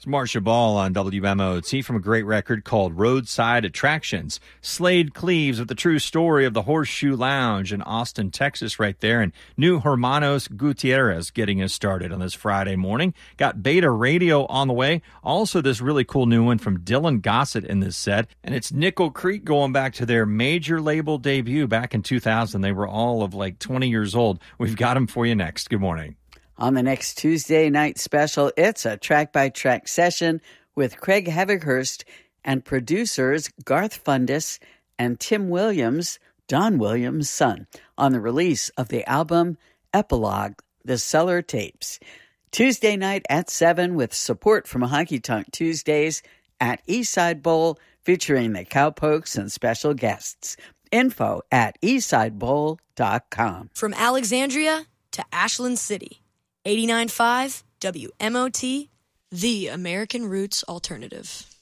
Marcia Ball on WMOT from a great record called Roadside Attractions. Slade Cleaves with the true story of the Horseshoe Lounge in Austin, Texas right there. And new Hermanos Gutierrez getting us started on this Friday morning. Got Beta Radio on the way. Also this really cool new one from Dylan Gossett in this set. And it's Nickel Creek going back to their major label debut back in 2000. They were all of like 20 years old. We've got them for you next. Good morning. On the next Tuesday night special, it's a track-by-track session with Craig Havighurst and producers Garth Fundis and Tim Williams, Don Williams' son, on the release of the album Epilogue, The Cellar Tapes. Tuesday night at 7 with support from Honky Tonk Tuesdays at Eastside Bowl, featuring the Cowpokes and special guests. Info at eastsidebowl.com. From Alexandria to Ashland City. 89.5 WMOT, the American Roots Alternative.